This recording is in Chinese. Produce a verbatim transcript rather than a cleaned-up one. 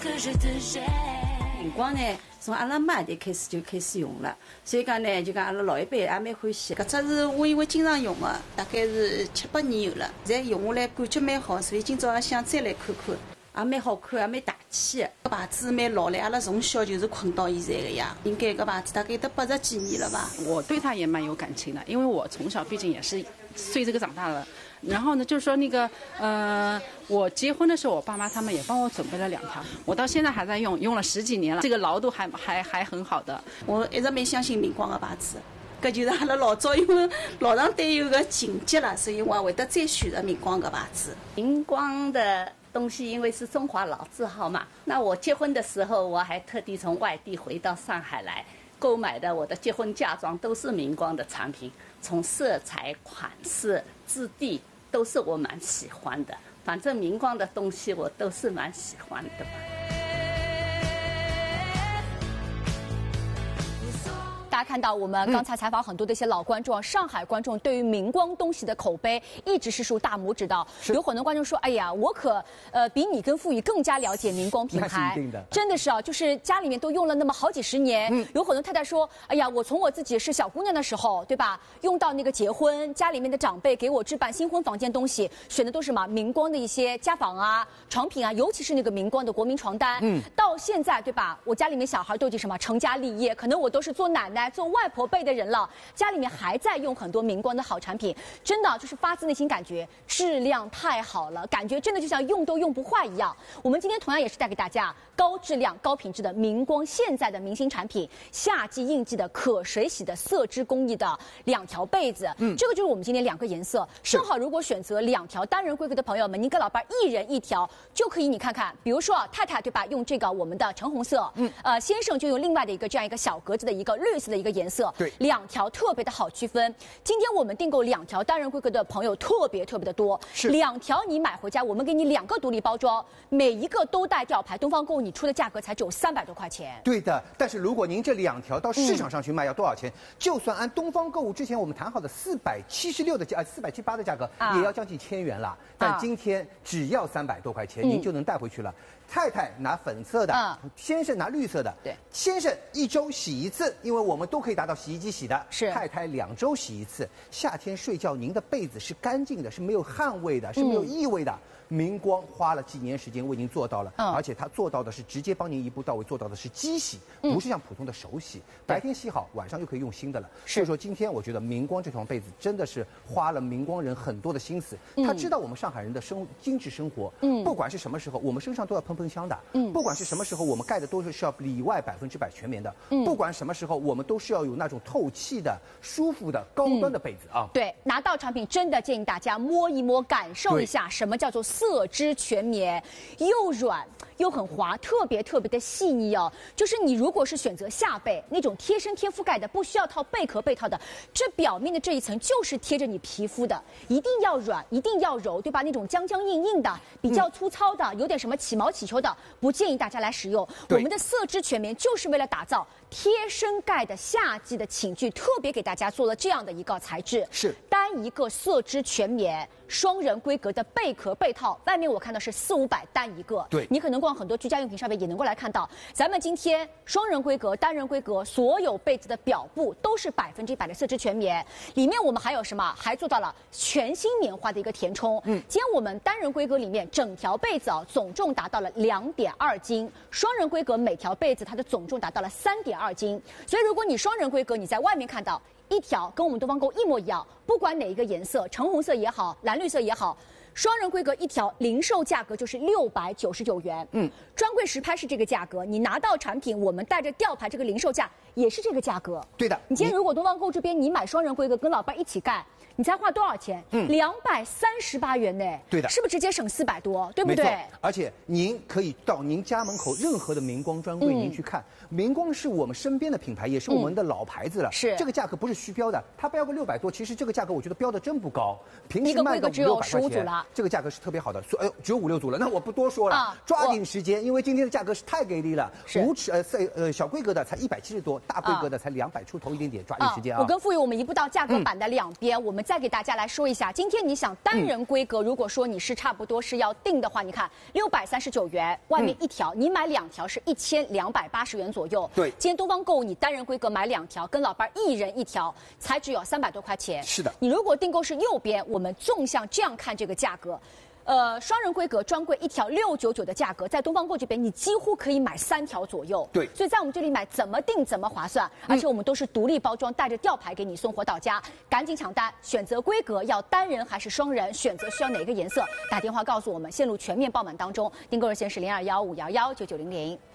明光呢，从阿拉妈代开始就开始用了，所以讲呢，就讲阿拉老一辈也蛮欢喜。搿只是我因为经常用的，大概是七八年有了，现在用下来感觉蛮好，所以今朝也想再来看看。也蛮好看，也蛮大气的。搿牌子蛮老嘞，阿拉从小就是困到现在的呀。应该搿牌子大概有得八十几年了吧。 我对它也蛮有感情的，因为我从小毕竟也是随这个长大的。然后呢，就是说那个呃，我结婚的时候，我爸妈他们也帮我准备了两条，我到现在还在用，用了十几年了，这个牢度还还还很好的。 我一直蛮相信明光的牌子。搿就是阿拉老早因为老长带有个情节了，所以我也会得再选择明光搿牌子。 明光的东西因为是中华老字号嘛，那我结婚的时候我还特地从外地回到上海来购买的，我的结婚嫁妆都是明光的产品，从色彩、款式、质地都是我蛮喜欢的。反正明光的东西我都是蛮喜欢的。 大家看到我们刚才采访很多的一些老观众、嗯、上海观众对于明光东西的口碑一直是竖大拇指的。有很多观众说：“哎呀，我可呃比你跟傅宇更加了解明光品牌。”的真的是啊，就是家里面都用了那么好几十年。嗯、有很多太太说：“哎呀，我从我自己是小姑娘的时候，对吧？用到那个结婚，家里面的长辈给我置办新婚房间东西，选的都是什么明光的一些家纺啊、床品啊，尤其是那个明光的国民床单。嗯，到现在对吧？我家里面小孩都已经什么成家立业，可能我都是做奶奶。”做外婆辈的人了，家里面还在用很多明光的好产品，真的就是发自内心感觉质量太好了，感觉真的就像用都用不坏一样。我们今天同样也是带给大家高质量、高品质的明光现在的明星产品，夏季应季的可水洗的色织工艺的两条被子，嗯，这个就是我们今天两个颜色。正好如果选择两条单人规格的朋友们，您跟老伴一人一条就可以。你看看，比如说太太对吧，用这个我们的橙红色，嗯，呃，先生就用另外的一个这样一个小格子的一个绿色的一个颜色，对，两条特别的好区分。今天我们订购两条单人规格的朋友特别特别的多，是两条你买回家，我们给你两个独立包装，每一个都带吊牌。东方购物你出的价格才只有三百多块钱。 对的，但是如果您这两条到市场上去卖要多少钱？嗯、就算按东方购物之前我们谈好的四百七十六的价，呃，四百七十八的价格，啊、也要将近千元了。但今天只要三百多块钱，啊、您就能带回去了。太太拿粉色的，嗯、先生拿绿色的。对，先生一周洗一次，因为我们都可以达到洗衣机洗的。是，太太两周洗一次。夏天睡觉，您的被子是干净的，是没有汗味的，是没有异味的。嗯、明光花了几年时间为您做到了，嗯、而且他做到的是直接帮您一步到位，做到的是机洗，嗯、不是像普通的手洗。白天洗好，晚上就可以用新的了。所以说，今天我觉得明光这床被子真的是花了明光人很多的心思。嗯、他知道我们上海人的生精致生活，嗯，不管是什么时候，我们身上都要喷喷香的，嗯，不管是什么时候，我们盖的都是是要里外百分之百全棉的，嗯，不管什么时候，我们都是要有那种透气的、舒服的、高端的被子啊。 嗯、对，拿到产品真的建议大家摸一摸，感受一下什么叫做色织全棉，又软又很滑，特别特别的细腻哦。就是你如果是选择夏被那种贴身贴覆盖的，不需要套贝壳被套的，这表面的这一层就是贴着你皮肤的，一定要软，一定要柔，对吧？那种僵僵硬硬的、比较粗糙的、有点什么起毛起球的，不建议大家来使用。我们的色织全棉就是为了打造贴身盖的夏季的寝具，特别给大家做了这样的一个材质，是单一个色织全棉双人规格的贝壳被套，外面我看到是四五百单一个。对，你可能逛很多居家用品上面也能够来看到，咱们今天双人规格、单人规格，所有被子的表布都是百分之百的色织全棉，里面我们还有什么？还做到了全新棉花的一个填充。嗯，今天我们单人规格里面整条被子啊，总重达到了两点二斤，双人规格每条被子它的总重达到了三点二斤。所以如果你双人规格，你在外面看到一条跟我们东方购一模一样，不管哪一个颜色，橙红色也好，蓝绿色也好，双人规格一条零售价格就是六百九十九元。嗯，专柜实拍是这个价格，你拿到产品，我们带着吊牌，这个零售价也是这个价格。对的。你今天如果东方购这边你买双人规格，跟老伴一起盖，你才花多少钱？嗯，两百三十八元呢。对的。是不是直接省四百多？对不对？没错。 而且您可以到您家门口任何的明光专柜，嗯、您去看，明光是我们身边的品牌，也是我们的老牌子了。嗯、是。这个价格不是虚标的，它标个六百多，其实这个价格我觉得标的真不高，平时卖个五六百块钱。 啊， 这个价格是特别好的，所哎呦只有五六组了，那我不多说了， 啊、 抓紧时间，因为今天的价格是太给力了， 是五尺呃赛呃小规格的才一百七十多，大规格的才两百出头一点点，抓紧时间啊！ 我跟傅宇，我们移步到价格板的两边，嗯、我们再给大家来说一下，今天你想单人规格，嗯、如果说你是差不多是要定的话，你看六百三十九元，外面一条，嗯、你买两条是一千两百八十元左右。 对， 今天东方购物你单人规格买两条，跟老伴一人一条，才只有三百多块钱。 是的， 你如果订购是右边，我们纵向这样看这个价格。呃，双人规格专柜一条六九九的价格，在东方购这边你几乎可以买三条左右。 对， 所以在我们这里买怎么定怎么划算，而且我们都是独立包装，带着吊牌给你送货到家，赶紧抢单，选择规格要单人还是双人，选择需要哪个颜色，打电话告诉我们，线路全面爆满当中，订购热线是零二幺五幺幺九九零零。